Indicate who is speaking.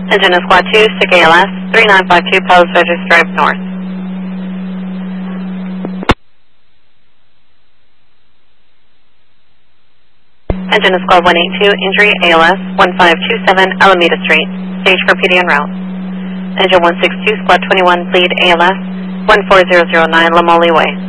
Speaker 1: Engine is Squad 2, SIG ALS, 3952 Palos Verdes Drive North. Engine is Squad 182, injury ALS, 1527 Alameda Street, stage for PD en route. Engine 162, Squad 21, bleed ALS, 14009 Lamoli Way.